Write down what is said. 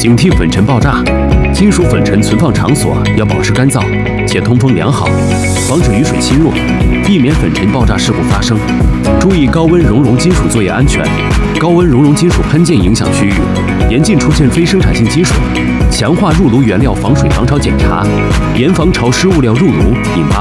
警惕粉尘爆炸。金属粉尘存放场所要保持干燥且通风良好，防止雨水侵入，避免粉尘爆炸事故发生。注意高温熔融金属作业安全。高温熔融金属喷溅影响区域，严禁出现非生产性积水。强化入炉原料防水防潮检查，严防潮湿物料入炉引发